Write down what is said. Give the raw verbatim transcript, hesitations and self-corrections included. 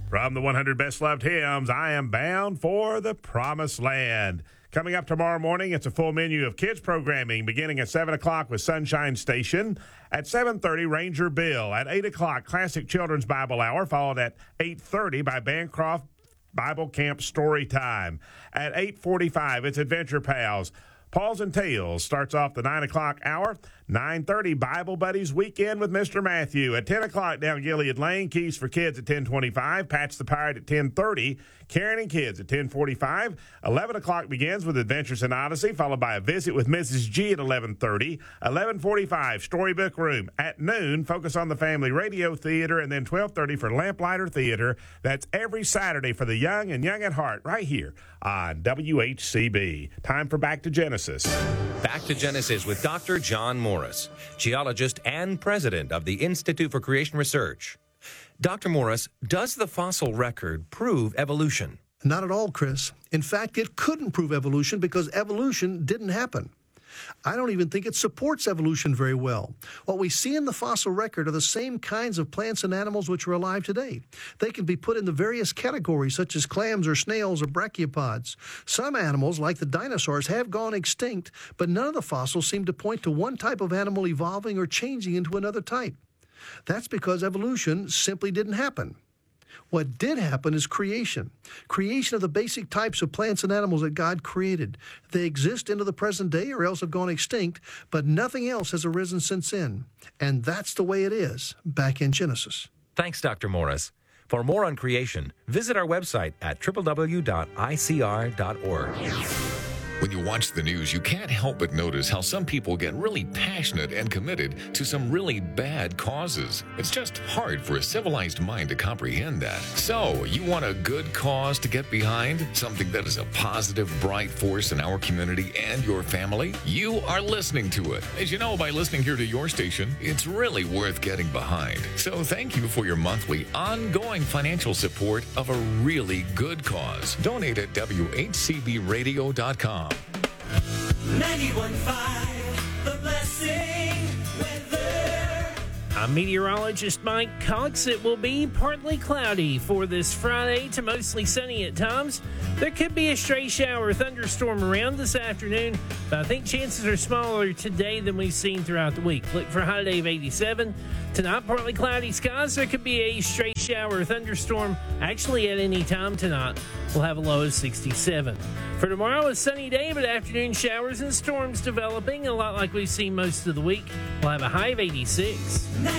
From the one hundred Best Loved Hymns, I am bound for the Promised Land. Coming up tomorrow morning, it's a full menu of kids programming beginning at seven o'clock with Sunshine Station. At seven thirty, Ranger Bill. At eight o'clock, Classic Children's Bible Hour, followed at eight thirty by Bancroft Bible Camp Story Time. At eight forty-five, it's Adventure Pals. Paws and Tales starts off the nine o'clock hour. nine thirty, Bible Buddies Weekend with Mister Matthew. At ten o'clock, down Gilead Lane, Keys for Kids at ten twenty-five. Patch the Pirate at ten thirty. Karen and Kids at ten forty-five. eleven o'clock begins with Adventures in Odyssey, followed by a visit with Missus G at eleven thirty. eleven forty-five, Storybook Room. At noon, Focus on the Family Radio Theater, and then twelve thirty for Lamplighter Theater. That's every Saturday for the young and young at heart, right here on W H C B. Time for Back to Genesis. Back to Genesis with Doctor John Morris, geologist and president of the Institute for Creation Research. Doctor Morris, does the fossil record prove evolution? Not at all, Chris. In fact, it couldn't prove evolution because evolution didn't happen. I don't even think it supports evolution very well. What we see in the fossil record are the same kinds of plants and animals which are alive today. They can be put into various categories, such as clams or snails or brachiopods. Some animals, like the dinosaurs, have gone extinct, but none of the fossils seem to point to one type of animal evolving or changing into another type. That's because evolution simply didn't happen. What did happen is creation. Creation of the basic types of plants and animals that God created. They exist into the present day or else have gone extinct, but nothing else has arisen since then. And that's the way it is back in Genesis. Thanks, Doctor Morris. For more on creation, visit our website at w w w dot i c r dot org. When you watch the news, you can't help but notice how some people get really passionate and committed to some really bad causes. It's just hard for a civilized mind to comprehend that. So, you want a good cause to get behind? Something that is a positive, bright force in our community and your family? You are listening to it. As you know, by listening here to your station, it's really worth getting behind. So, thank you for your monthly, ongoing financial support of a really good cause. Donate at w h c b radio dot com. ninety-one point five, The Blessing Weather. I'm meteorologist Mike Cox. It will be partly cloudy for this Friday to mostly sunny at times. There could be a stray shower or thunderstorm around this afternoon, but I think chances are smaller today than we've seen throughout the week. Look for a high day of eighty-seven. Tonight, partly cloudy skies. There could be a stray shower or thunderstorm actually at any time tonight. We'll have a low of sixty-seven. For tomorrow, a sunny day, but afternoon showers and storms developing, a lot like we've seen most of the week. We'll have a high of eighty-six.